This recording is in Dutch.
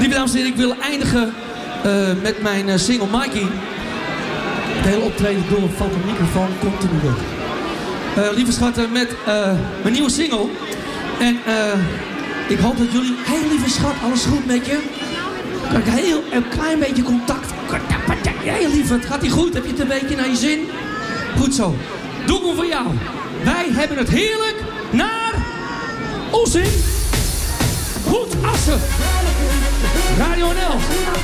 Lieve dames en heren, ik wil eindigen met mijn single Mikey. Het hele optreden door valt de microfoon continu weg. Lieve schatten, met mijn nieuwe single. En ik hoop dat jullie... Hey lieve schat, alles goed met je? Kan ik een klein beetje contact? Hey lieverd, gaat die goed? Heb je het een beetje naar je zin? Goed zo. Doe hem voor jou. Wij hebben het heerlijk naar Ossing. Goed Assen. Radio NL.